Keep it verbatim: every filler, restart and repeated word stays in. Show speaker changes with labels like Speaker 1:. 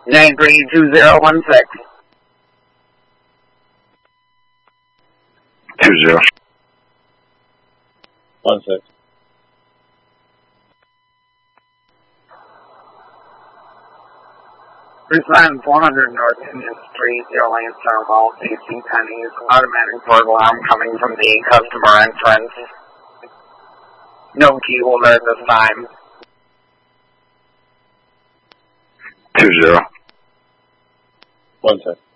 Speaker 1: nine three two zero one six.
Speaker 2: Two zero.
Speaker 3: One six.
Speaker 1: Respond four hundred North Union Street, your lane Starwell, J C Penney's automatic door alarm coming from the customer entrance. No key holder this time.
Speaker 2: Two zero.
Speaker 3: One six.